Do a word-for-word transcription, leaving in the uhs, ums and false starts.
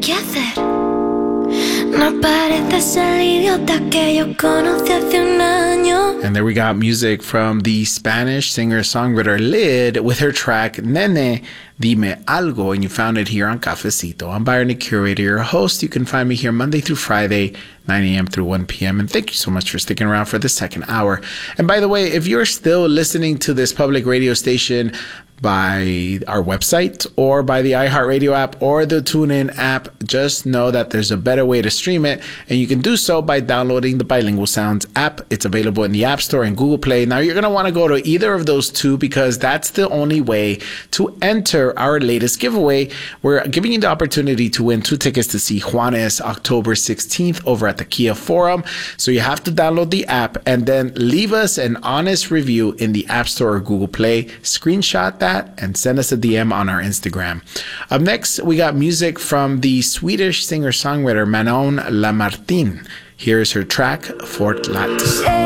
qué hacer. No pareces el idiota que yo conocí hace un año. And there we got music from the Spanish singer-songwriter Lid with her track Nene, Dime Algo, and you found it here on Cafecito. I'm Byron, the curator, your host. You can find me here Monday through Friday, nine a.m. through one p.m. And thank you so much for sticking around for the second hour. And by the way, if you're still listening to this public radio station by our website or by the iHeartRadio app or the TuneIn app, just know that there's a better way to stream it, and you can do so by downloading the Bilingual Sounds app. It's available in the App Store and Google Play. Now, you're going to want to go to either of those two because that's the only way to enter our latest giveaway. We're giving you the opportunity to win two tickets to see Juanes October sixteenth over at the Kia Forum. So you have to download the app and then leave us an honest review in the App Store or Google Play. Screenshot that and send us a D M on our Instagram. Up next, we got music from the Swedish singer-songwriter Manon Lamartine. Here's her track, Fort Latte.